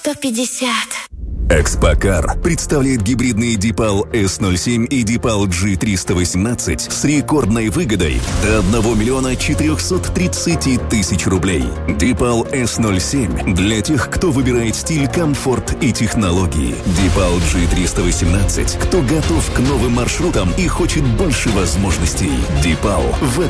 150. Экспокар представляет гибридные Deepal S07 и Deepal G318 с рекордной выгодой до 1 миллиона 430 тысяч рублей. Deepal S07 для тех, кто выбирает стиль, комфорт и технологии. Deepal G318, кто готов к новым маршрутам и хочет больше возможностей. Deepal в